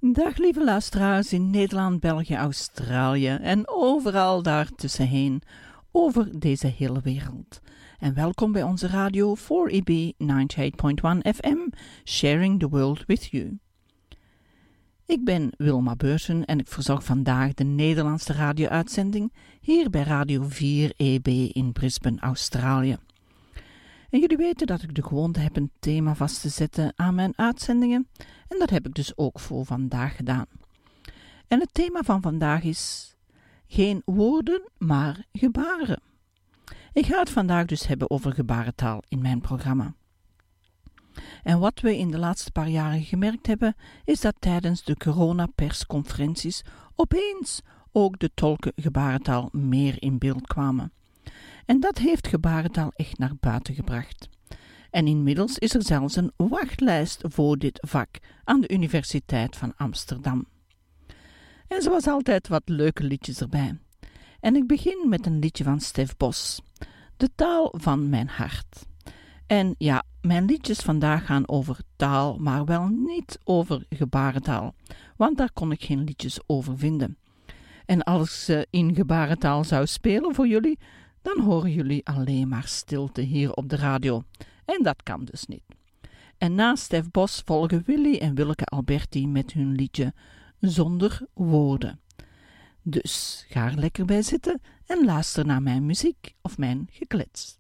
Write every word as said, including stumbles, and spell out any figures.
Dag lieve luisteraars in Nederland, België, Australië en overal daartussenheen over deze hele wereld. En welkom bij onze radio four E B ninety-eight point one F M, Sharing the World with You. Ik ben Wilma Beursen en ik verzorg vandaag de Nederlandse radio-uitzending hier bij Radio four E B in Brisbane, Australië. En jullie weten dat ik de gewoonte heb een thema vast te zetten aan mijn uitzendingen en dat heb ik dus ook voor vandaag gedaan. En het thema van vandaag is geen woorden, maar gebaren. Ik ga het vandaag dus hebben over gebarentaal in mijn programma. En wat we in de laatste paar jaren gemerkt hebben, is dat tijdens de coronapersconferenties opeens ook de tolken gebarentaal meer in beeld kwamen. En dat heeft gebarentaal echt naar buiten gebracht. En inmiddels is er zelfs een wachtlijst voor dit vak aan de Universiteit van Amsterdam. En zoals altijd wat leuke liedjes erbij. En ik begin met een liedje van Stef Bos, De taal van mijn hart. En ja, mijn liedjes vandaag gaan over taal, maar wel niet over gebarentaal, want daar kon ik geen liedjes over vinden. En als ik in gebarentaal zou spelen voor jullie, dan horen jullie alleen maar stilte hier op de radio. En dat kan dus niet. En na Stef Bos volgen Willy en Willeke Alberti met hun liedje Zonder Woorden. Dus ga er lekker bij zitten en luister naar mijn muziek of mijn geklets.